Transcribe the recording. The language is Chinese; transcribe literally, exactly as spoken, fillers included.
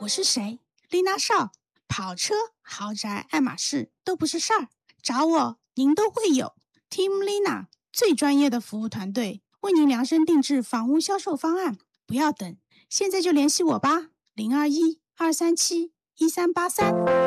我是谁？丽娜少，跑车、豪宅、爱马仕都不是事儿，找我您都会有。Team Lina 最专业的服务团队，为您量身定制房屋销售方案，不要等，现在就联系我吧，零二一二三七一三八三。